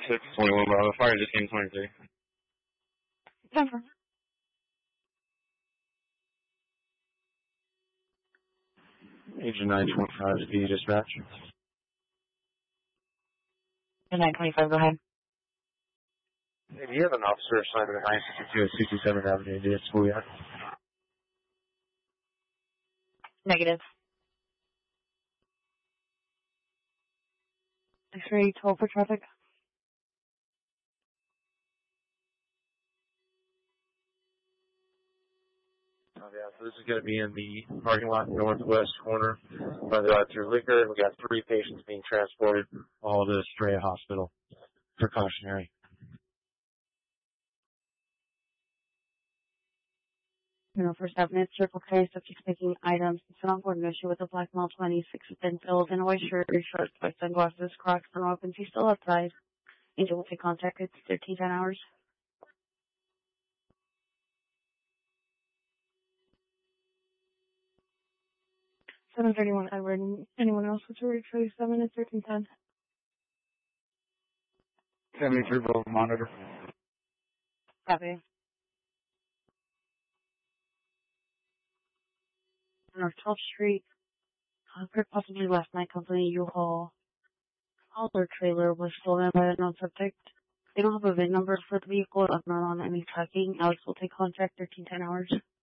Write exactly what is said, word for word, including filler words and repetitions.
six twenty-one Bravo. Fire just came twenty-three. Denver. Agent nine twenty-five, speed dispatch. nine twenty-five, go ahead. Hey, do you have an officer assigned to nine sixty-two at sixty-seventh Avenue, D S Fouillard? Negative. X-ray twelve for traffic. Oh, yeah, so this is going to be in the parking lot northwest corner by the drive-through liquor. We got three patients being transported, all to Estrella Hospital. Precautionary. You know, first Avenue, Circle K, subject taking items. It's an onboard issue with a black Mel twenty-six thin filled in a white shirt, shorts, white sunglasses, Crocs, and opens. He's still outside. Angel will take contact. It's thirteen ten hours. seven thirty-one Edward. Anyone else with a reach for seven at thirteen ten? seventy-three Bowl monitor. Copy. North twelfth Street. Concord possibly last night company U-Haul. Hauler trailer was stolen by a non-subject. They don't have a V I N number for the vehicle. I'm not on any tracking. Alex will take contact thirteen ten hours.